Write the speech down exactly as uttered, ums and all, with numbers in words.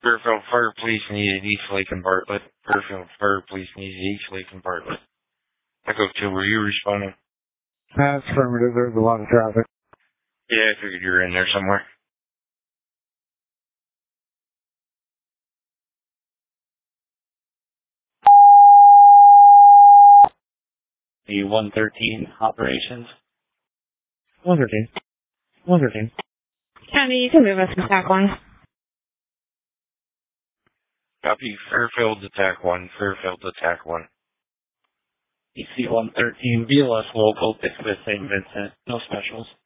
Fairfield Fire Police needed East Lake and Bartlett. Fairfield Fire Police needed East Lake and Bartlett. Echo two, were you responding? That's affirmative. There's a lot of traffic. Yeah, I figured you were in there somewhere. The one thirteen operations. one thirteen. one thirteen. County, you can move us to attack one. Copy. Fairfield attack one. Fairfield attack one. E C one thirteen, B L S local, Pittsburgh, Saint Vincent. No specials.